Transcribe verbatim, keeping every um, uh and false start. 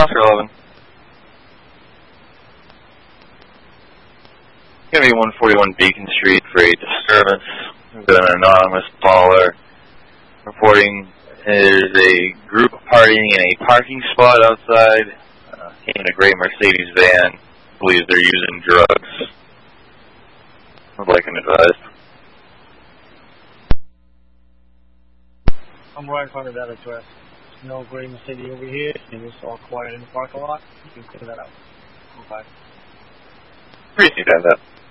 Oscar eleven. Gonna be one forty-one Beacon Street for a disturbance. We've got an anonymous caller reporting there's a group partying in a parking spot outside. Uh, came in a gray Mercedes van. Believes they're using drugs. I'd like an advice. I'm right in front of that address. There's no gray Mercedes over here. It's all quiet in the parking lot. You can clear that out. Okay. Appreciate that.